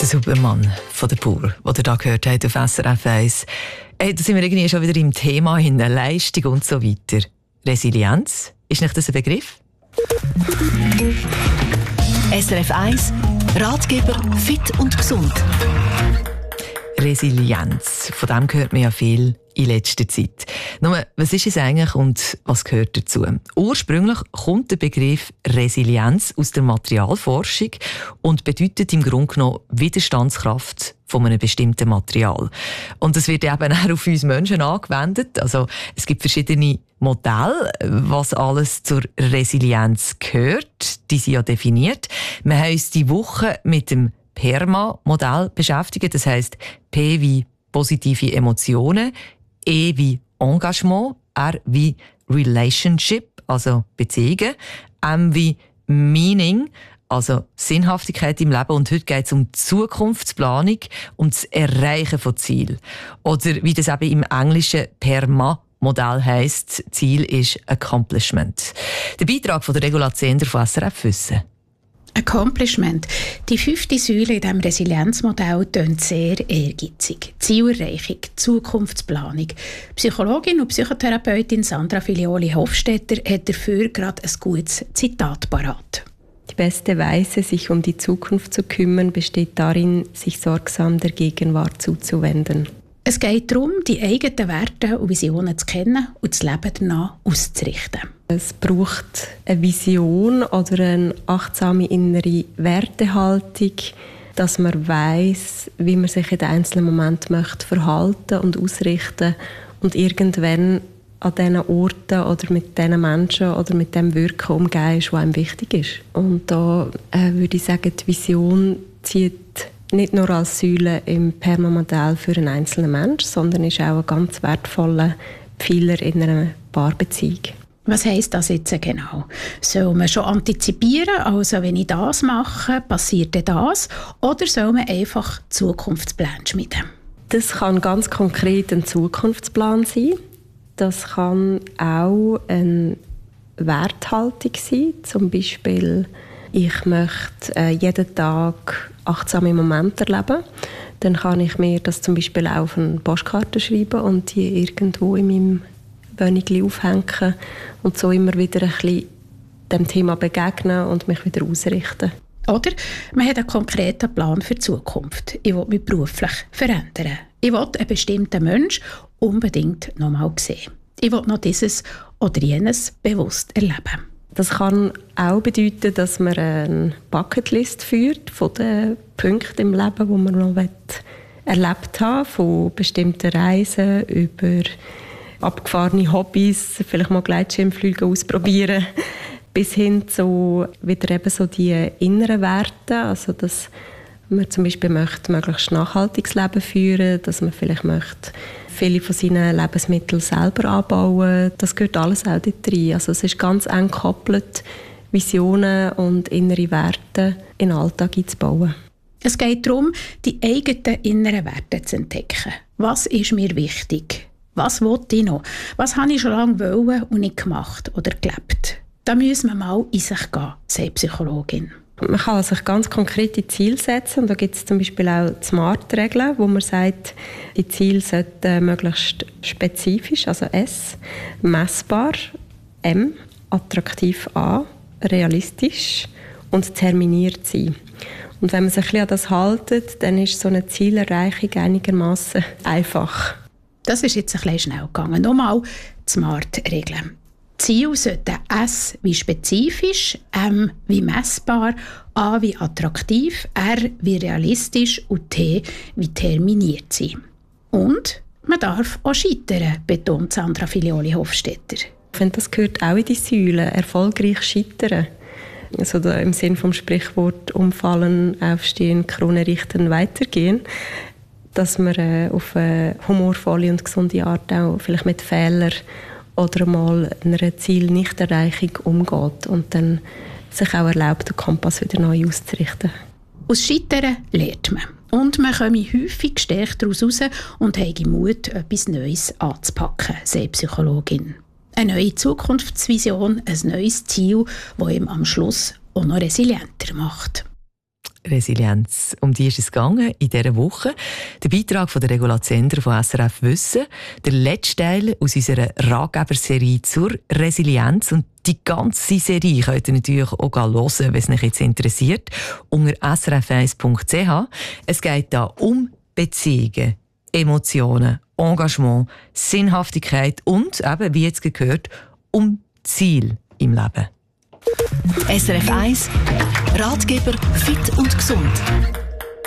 Der Supermann von der Pur, den ihr da gehört habt auf SRF 1. Da sind wir irgendwie schon wieder im Thema hin, Leistung und so weiter. Resilienz, ist nicht das ein Begriff? SRF 1, Ratgeber fit und gesund. Resilienz, von dem hört man ja viel in letzter Zeit. Nur, was ist es eigentlich und was gehört dazu? Ursprünglich kommt der Begriff Resilienz aus der Materialforschung und bedeutet im Grunde genommen Widerstandskraft von einem bestimmten Material. Und das wird eben auch auf uns Menschen angewendet. Also, es gibt verschiedene Modelle, was alles zur Resilienz gehört. Die sind ja definiert. Wir haben uns diese Woche mit dem PERMA-Modell beschäftigt. Das heisst, P wie positive Emotionen, E wie Engagement, R wie Relationship, also Beziehungen, M wie Meaning, also Sinnhaftigkeit im Leben. Und heute geht es um die Zukunftsplanung, um das Erreichen von Zielen. Oder wie das eben im englischen PERMA-Modell heisst, Ziel ist Accomplishment. Der Beitrag von der Regula Zehnder von SRF Wissen. Accomplishment. Die 5. Säule in diesem Resilienzmodell tönt sehr ehrgeizig. Zielerreichung, Zukunftsplanung. Psychologin und Psychotherapeutin Sandra Filioli-Hofstetter hat dafür gerade ein gutes Zitat parat. Die beste Weise, sich um die Zukunft zu kümmern, besteht darin, sich sorgsam der Gegenwart zuzuwenden. Es geht darum, die eigenen Werte und Visionen zu kennen und das Leben danach auszurichten. Es braucht eine Vision oder eine achtsame innere Wertehaltung, dass man weiss, wie man sich in den einzelnen Momenten möchte verhalten und ausrichten und irgendwann an diesen Orten oder mit diesen Menschen oder mit dem Wirken umgehen ist, was einem wichtig ist. Und da würde ich sagen, die Vision zieht nicht nur als Säule im PERMA-Modell für einen einzelnen Menschen, sondern ist auch ein ganz wertvoller Pfeiler in einer Paarbeziehung. Was heisst das jetzt genau? Soll man schon antizipieren, also wenn ich das mache, passiert dann das? Oder soll man einfach Zukunftspläne schmieden? Das kann ganz konkret ein Zukunftsplan sein. Das kann auch eine Werthaltung sein. Zum Beispiel, ich möchte jeden Tag achtsame Momente erleben. Dann kann ich mir das zum Beispiel auch auf eine Postkarte schreiben und die irgendwo in meinem Wohnung aufhängen und so immer wieder ein bisschen dem Thema begegnen und mich wieder ausrichten. Oder man hat einen konkreten Plan für die Zukunft. Ich will mich beruflich verändern. Ich will einen bestimmten Menschen unbedingt noch mal sehen. Ich will noch dieses oder jenes bewusst erleben. Das kann auch bedeuten, dass man eine Bucketlist führt von den Punkten im Leben, die man noch erlebt haben, von bestimmten Reisen über abgefahrene Hobbys, vielleicht mal Gleitschirmflüge ausprobieren, bis hin zu wieder eben so die inneren Werte, also dass man zum Beispiel möchte möglichst nachhaltiges Leben führen, dass man vielleicht möchte viele von seinen Lebensmitteln selber anbauen. Das gehört alles auch dort rein. Also es ist ganz eng gekoppelt, Visionen und innere Werte in den Alltag einzubauen. Es geht darum, die eigenen inneren Werte zu entdecken. Was ist mir wichtig? Was will ich noch? Was habe ich schon lange wollen und nicht gemacht oder gelebt? Da müssen wir mal in sich gehen, sagt die Psychologin. Man kann sich ganz konkrete Ziele setzen. Und da gibt es zum Beispiel auch die SMART-Regeln, wo man sagt, die Ziele sollten möglichst spezifisch, also S, messbar, M, attraktiv A, realistisch und terminiert sein. Und wenn man sich ein bisschen an das hält, dann ist so eine Zielerreichung einigermaßen einfach. Das ist jetzt ein bisschen schnell gegangen. Nochmal die SMART-Regeln. Ziele sollten S wie spezifisch, M wie messbar, A wie attraktiv, R wie realistisch und T wie terminiert sein. Und man darf auch scheitern, betont Sandra Filioli-Hofstetter. Ich finde, das gehört auch in die Säule, erfolgreich scheitern. Also im Sinn vom Sprichwort umfallen, aufstehen, Krone richten, weitergehen. Dass man auf eine humorvolle und gesunde Art auch vielleicht mit Fehlern oder mal einer Zielnichterreichung umgeht und dann sich auch erlaubt, den Kompass wieder neu auszurichten. Aus Scheitern lernt man. Und man komme häufig gestärkt daraus raus und habe Mut, etwas Neues anzupacken, sagt die Psychologin. Eine neue Zukunftsvision, ein neues Ziel, das ihm am Schluss auch noch resilienter macht. Resilienz. Um die ist es gegangen in dieser Woche. Der Beitrag von der Regula Zender von SRF Wissen, der letzte Teil aus unserer Ratgeber-Serie zur Resilienz. Und die ganze Serie könnt ihr natürlich auch hören, wenn es euch jetzt interessiert, unter srf1.ch. Es geht da um Beziehungen, Emotionen, Engagement, Sinnhaftigkeit und, eben, wie jetzt gehört, um Ziel im Leben. SRF 1 Ratgeber fit und gesund.